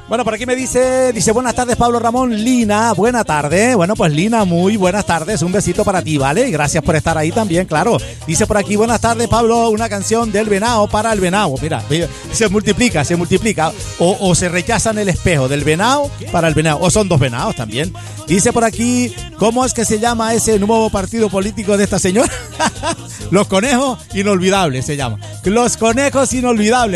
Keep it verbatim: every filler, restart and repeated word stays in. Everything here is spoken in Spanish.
Bueno, por aquí me dice, dice, buenas tardes Pablo Ramón, Lina, buena tarde. Bueno, pues Lina, muy buenas tardes, un besito para ti, ¿vale? Y gracias por estar ahí también, claro. Dice por aquí, buenas tardes Pablo, una canción del venado para el venado. Mira, se multiplica, se multiplica. O, o se rechazan el espejo del venado para el venado, o son dos venados también. Dice por aquí, ¿cómo es que se llama ese nuevo partido político de esta señora? Los Conejos Inolvidables se llama. Los Conejos Inolvidables.